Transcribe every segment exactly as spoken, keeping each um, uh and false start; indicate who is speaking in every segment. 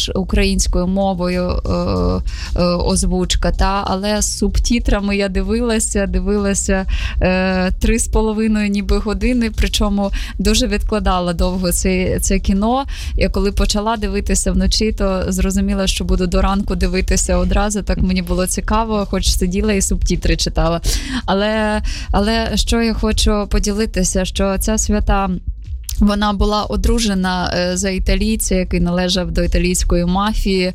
Speaker 1: також українською мовою е, е, озвучка, та, але з субтитрами я дивилася, дивилася е, три з половиною ніби години, причому дуже відкладала довго це, це кіно. Я коли почала дивитися вночі, то зрозуміла, що буду до ранку дивитися одразу, так мені було цікаво, хоч сиділа і субтитри читала. Але, але що я хочу поділитися, що ця свята, вона була одружена за італійця, який належав до італійської мафії.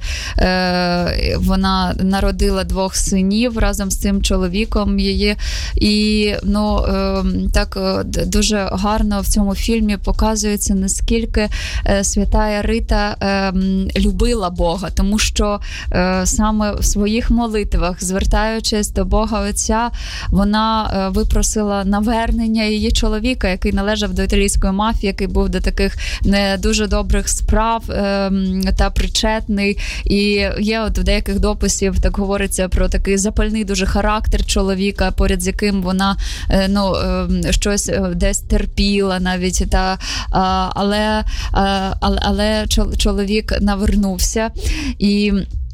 Speaker 1: Вона народила двох синів разом з цим чоловіком її. І ну, так дуже гарно в цьому фільмі показується, наскільки святая Рита любила Бога. Тому що саме в своїх молитвах, звертаючись до Бога Отця, вона випросила навернення її чоловіка, який належав до італійської мафії, який був до таких не дуже добрих справ е, та причетний. І є от в деяких дописів, так говориться про такий запальний дуже характер чоловіка, поряд з яким вона е, ну, е, щось десь терпіла навіть. Та, а, але, а, але, але чоловік навернувся. І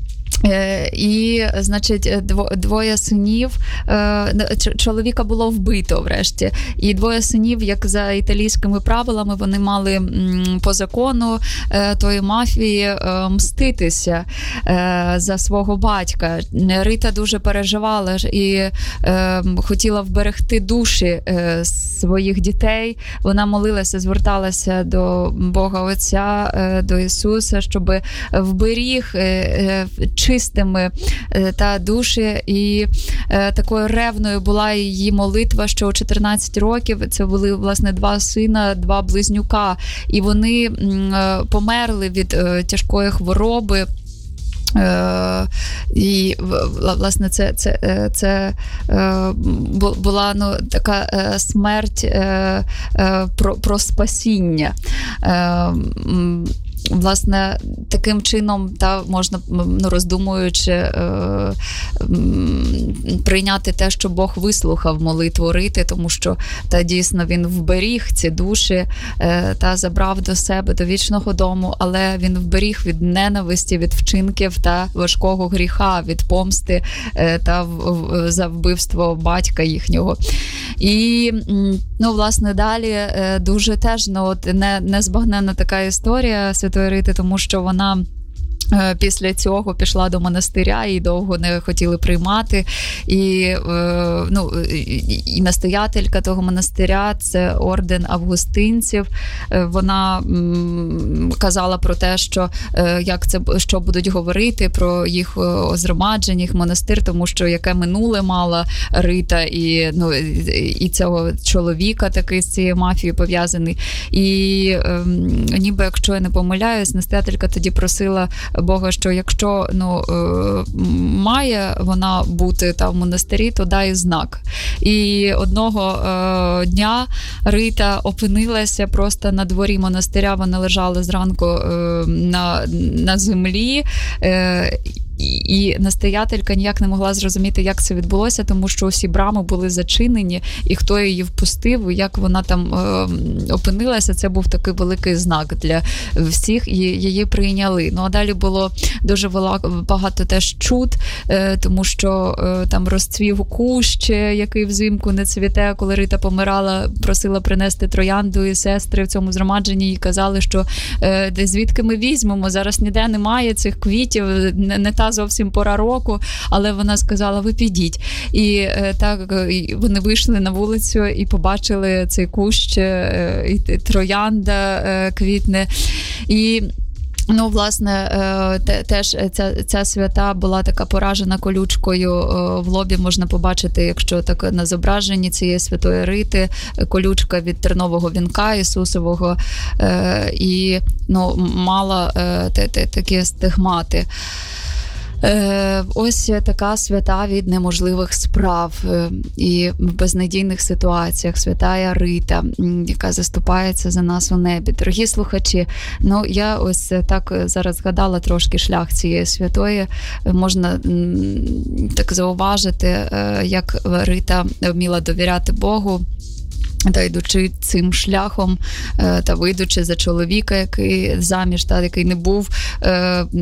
Speaker 1: І, значить, двоє синів, чоловіка було вбито врешті, і двоє синів, як за італійськими правилами, вони мали по закону тої мафії мститися за свого батька. Рита дуже переживала і хотіла вберегти душі своїх дітей. Вона молилася, зверталася до Бога Отця, до Ісуса, щоб вберіг чистими та душі, і е, такою ревною була її молитва, що у чотирнадцять років це були, власне, два сина, два близнюка, і вони м, померли від е, тяжкої хвороби. Е, і, власне, це, це, це е, була ну, така е, смерть е, е, про, про спасіння. Е, Власне, таким чином, та, можна, ну, роздумуючи, е, е, прийняти те, що Бог вислухав молитву Рити, тому що та, дійсно він вберіг ці душі е, та забрав до себе, до вічного дому, але він вберіг від ненависті, від вчинків та важкого гріха, від помсти е, та в, в, за вбивство батька їхнього. І, ну, власне, далі е, дуже теж ну, от, не, незбагненна така історія Святої Рити, тому що вона після цього пішла до монастиря, і довго не хотіли приймати. І, ну, і настоятелька того монастиря – це орден августинців. Вона казала про те, що як це, що будуть говорити про їх озгромадження, їх монастир, тому що яке минуле мала Рита, і, ну, і цього чоловіка такий з цією мафією пов'язаний. І ніби, якщо я не помиляюсь, настоятелька тоді просила Бога, що якщо ну, має вона бути там в монастирі, то дай знак. І одного е, дня Рита опинилася просто на дворі монастиря, вона лежала зранку е, на, на землі, е, і настоятелька ніяк не могла зрозуміти, як це відбулося, тому що усі брами були зачинені, і хто її впустив, і як вона там е, опинилася, це був такий великий знак для всіх, і її прийняли. Ну, а далі було дуже багато теж чуд, е, тому що е, там розцвів кущ, який взимку не цвіте. Коли Рита помирала, просила принести троянду, і сестри в цьому згромадженні і казали, що е, де звідки ми візьмемо, зараз ніде немає цих квітів, не, не та зовсім пора року, але вона сказала, ви підіть. І е, так і вони вийшли на вулицю і побачили цей кущ, е, і троянда е, квітне. І ну, власне, теж ця, ця свята була така поражена колючкою в лобі, можна побачити, якщо так на зображенні цієї Святої Рити, колючка від тернового вінка Ісусового, і ну, мала такі стигмати. Ось така свята від неможливих справ і в безнадійних ситуаціях, Святая Рита, яка заступається за нас у небі. Дорогі слухачі, ну я ось так зараз згадала трошки шлях цієї святої. Можна так зауважити, як Рита вміла довіряти Богу, та йдучи цим шляхом, та вийдучи за чоловіка, який заміж, та який не був